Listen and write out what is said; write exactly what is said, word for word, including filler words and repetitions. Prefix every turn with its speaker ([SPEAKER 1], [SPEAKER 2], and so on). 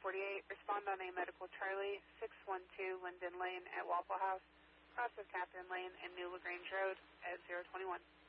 [SPEAKER 1] forty-eight, respond on a medical Charlie, six one two Linden Lane at Waffle House, cross of Catherine Lane and New LaGrange Road at zero twenty-one.